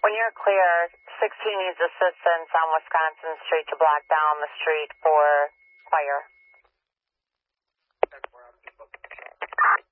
When you're clear, 16 needs assistance on Wisconsin Street to block down the street for fire.